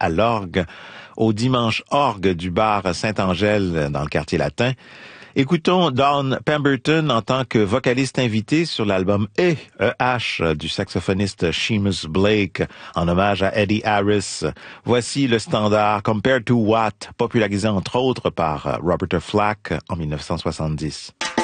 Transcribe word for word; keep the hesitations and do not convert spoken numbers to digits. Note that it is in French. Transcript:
à l'orgue au Dimanche Orgue du bar Saint-Angèle dans le quartier latin. Écoutons Dawn Pemberton en tant que vocaliste invitée sur l'album E, E H du saxophoniste Seamus Blake en hommage à Eddie Harris. Voici le standard Compared to What, popularisé entre autres par Roberta Flack en mille neuf cent soixante-dix.